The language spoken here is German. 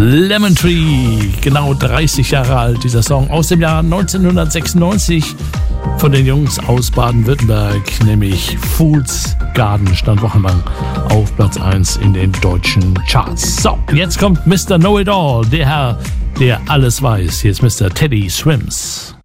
Lemon Tree, genau 30 Jahre alt, dieser Song aus dem Jahr 1996 von den Jungs aus Baden-Württemberg, nämlich Fool's Garden, stand wochenlang auf Platz 1 in den deutschen Charts. So, jetzt kommt Mr. Know-It-All, der Herr, der alles weiß. Hier ist Mr. Teddy Swims.